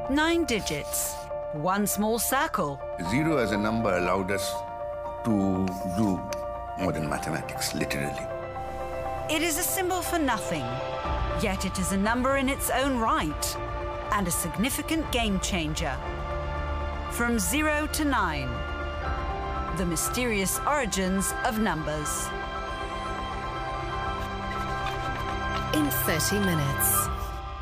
9 digits, one small circle. 0 as a number allowed us to do modern mathematics, literally. It is a symbol for nothing, yet it is a number in its own right and a significant game changer. From 0 to 9, the mysterious origins of numbers. In 30 minutes.